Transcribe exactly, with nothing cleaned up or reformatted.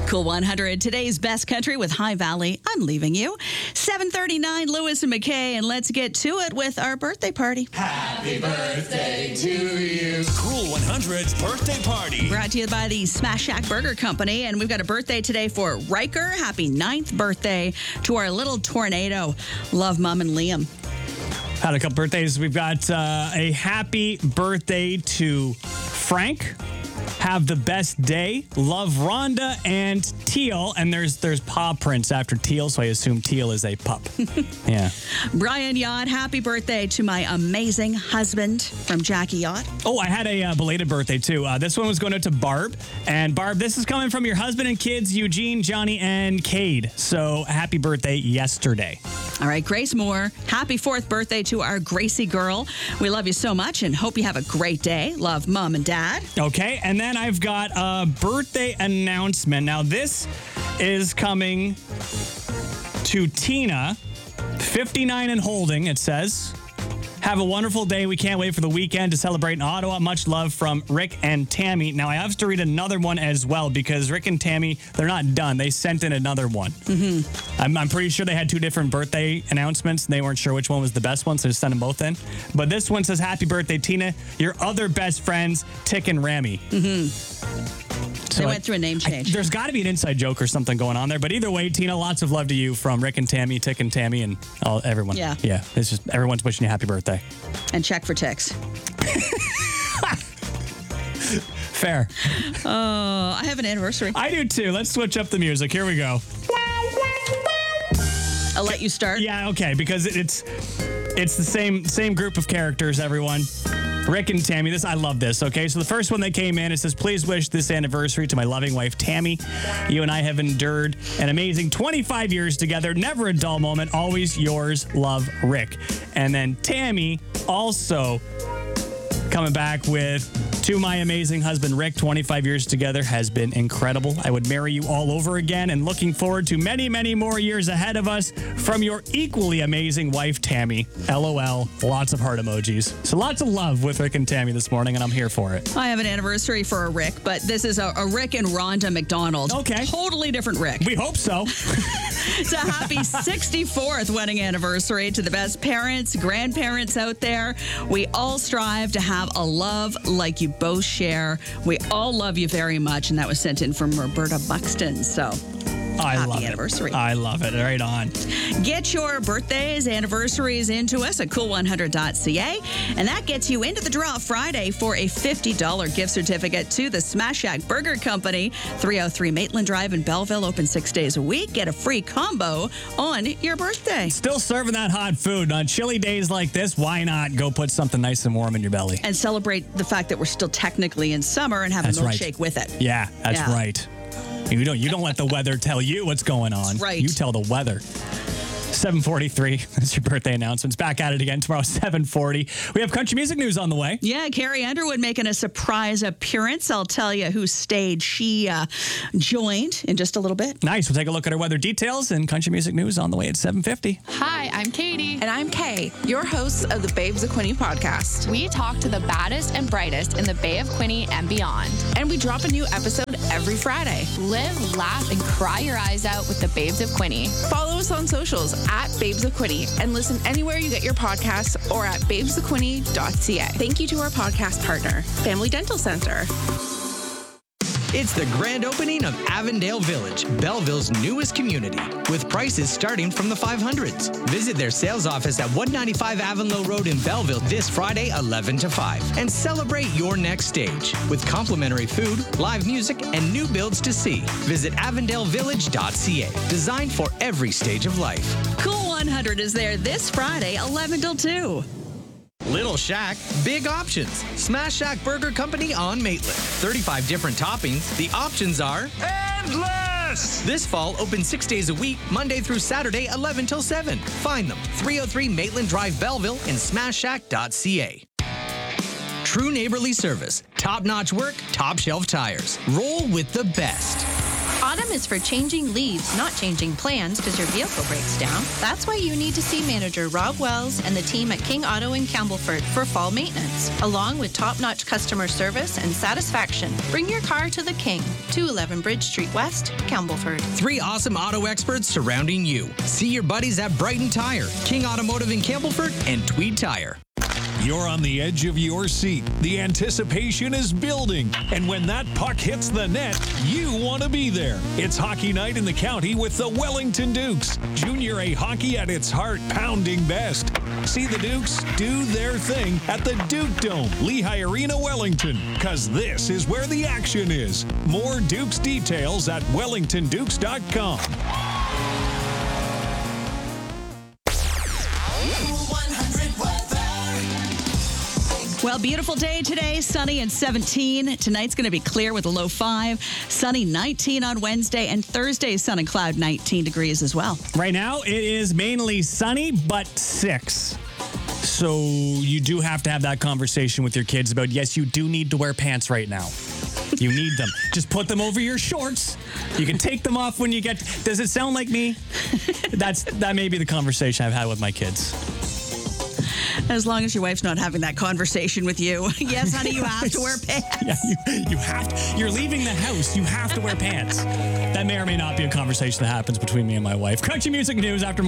Cool one hundred, today's best country with High Valley. I'm leaving you. seven thirty-nine, Lewis and McKay, and let's get to it with our birthday party. Happy birthday to you. Cool one hundred's birthday party. Brought to you by the Smash Shack Burger Company, and we've got a birthday today for Riker. Happy ninth birthday to our little tornado. Love, Mom and Liam. Had a couple birthdays. We've got uh, a happy birthday to Frank. Have the best day. Love, Rhonda and Teal. And there's there's paw prints after Teal, so I assume Teal is a pup. Yeah. Brian Yacht, happy birthday to my amazing husband from Jackie Yacht. Oh, I had a uh, belated birthday, too. Uh, this one was going out to Barb. And Barb, this is coming from your husband and kids, Eugene, Johnny, and Cade. So happy birthday yesterday. All right, Grace Moore, happy fourth birthday to our Gracie girl. We love you so much and hope you have a great day. Love, Mom and Dad. Okay, and then I've got a birthday announcement. Now, this is coming to Tina, fifty-nine and holding, it says. Have a wonderful day. We can't wait for the weekend to celebrate in Ottawa. Much love from Rick and Tammy. Now, I have to read another one as well because Rick and Tammy, they're not done. They sent in another one. Mm-hmm. I'm, I'm pretty sure they had two different birthday announcements, and they weren't sure which one was the best one, so just sent them both in. But this one says, happy birthday, Tina. Your other best friends, Tick and Rami. Mm-hmm. So they went through a name change. I, there's got to be an inside joke or something going on there. But either way, Tina, lots of love to you from Rick and Tammy, Tick and Tammy, and all, everyone. Yeah. Yeah. It's just everyone's wishing you happy birthday. And check for ticks. Fair. Oh, I have an anniversary. I do too. Let's switch up the music. Here we go. I'll let you start. Yeah, okay, because it, it's it's the same same group of characters, everyone. Rick and Tammy, this I love this, okay? So the first one that came in, it says, please wish this anniversary to my loving wife, Tammy. You and I have endured an amazing twenty-five years together. Never a dull moment. Always yours, love, Rick. And then Tammy also coming back with, to my amazing husband, Rick, twenty-five years together has been incredible. I would marry you all over again and looking forward to many, many more years ahead of us from your equally amazing wife, Tammy. LOL. Lots of heart emojis. So lots of love with Rick and Tammy this morning, and I'm here for it. I have an anniversary for a Rick, but this is a, a Rick and Rhonda McDonald. Okay. Totally different Rick. We hope so. It's a happy sixty-fourth wedding anniversary to the best parents, grandparents out there. We all strive to have a love like you both share. We all love you very much. And that was sent in from Roberta Buxton. So I happy love anniversary. it. I love it. Right on. Get your birthdays, anniversaries into us at cool one hundred dot c a. And that gets you into the draw Friday for a fifty dollars gift certificate to the Smash Shack Burger Company, three oh three Maitland Drive in Belleville, open six days a week. Get a free combo on your birthday. Still serving that hot food. On chilly days like this, why not go put something nice and warm in your belly? And celebrate the fact that we're still technically in summer and have That's a right. milkshake with it. Yeah, that's Yeah. right. You don't you don't let the weather tell you what's going on. That's right. You tell the weather. seven forty-three. That's your birthday announcements. Back at it again tomorrow, seven forty. We have country music news on the way. Yeah, Carrie Underwood making a surprise appearance. I'll tell you whose stage she uh, joined in just a little bit. Nice. We'll take a look at our weather details and country music news on the way at seven fifty. Hi, I'm Katie. And I'm Kay, your hosts of the Babes of Quinte podcast. We talk to the baddest and brightest in the Bay of Quinte and beyond. And we drop a new episode every Friday. Live, laugh, and cry your eyes out with the Babes of Quinte. Follow us on socials at Babes of Quinte and listen anywhere you get your podcasts or at babes of quinte dot c a. Thank you to our podcast partner, Family Dental Center. It's the grand opening of Avondale Village, Belleville's newest community, with prices starting from the five hundreds. Visit their sales office at one ninety-five Avonlow Road in Belleville this Friday, eleven to five, and celebrate your next stage with complimentary food, live music, and new builds to see. Visit avondale village dot c a, designed for every stage of life. Cool one hundred is there this Friday, eleven till two. Little Shack, big options. Smash Shack Burger Company on Maitland. thirty-five different toppings. The options are endless. This fall, open six days a week, Monday through Saturday, eleven till seven. Find them, three oh three Maitland Drive, Belleville, and smash shack dot c a. True neighborly service, top-notch work, top-shelf tires. Roll with the best. Autumn M is for changing leaves, not changing plans because your vehicle breaks down. That's why you need to see manager Rob Wells and the team at King Auto in Campbellford for fall maintenance, along with top-notch customer service and satisfaction. Bring your car to the King, two eleven Bridge Street West, Campbellford. Three awesome auto experts surrounding you. See your buddies at Brighton Tire, King Automotive in Campbellford, and Tweed Tire. You're on the edge of your seat. The anticipation is building. And when that puck hits the net, you want to be there. It's hockey night in the county with the Wellington Dukes. Junior A hockey at its heart, pounding best. See the Dukes do their thing at the Duke Dome, Lehigh Arena, Wellington. Because this is where the action is. More Dukes details at wellington dukes dot com. Well, beautiful day today, sunny and seventeen. Tonight's going to be clear with a low five. Sunny nineteen on Wednesday, and Thursday, sun and cloud nineteen degrees as well. Right now, it is mainly sunny, but six. So you do have to have that conversation with your kids about, yes, you do need to wear pants right now. You need them. Just put them over your shorts. You can take them off when you get... Does it sound like me? That's That may be the conversation I've had with my kids. As long as your wife's not having that conversation with you. Yes, honey, you have to wear pants. Yeah, you, you have to. You're leaving the house. You have to wear pants. That may or may not be a conversation that happens between me and my wife. Country music news after more.